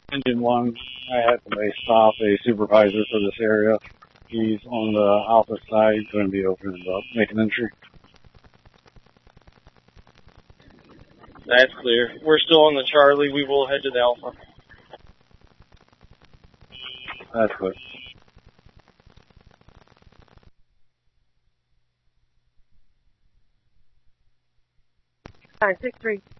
Engine 1, I had somebody stop a supervisor for this area. He's on the opposite side, going to be opening up, making entry. That's clear. We're still on the Charlie. We will head to the Alpha. That's clear. Alright, 6-3.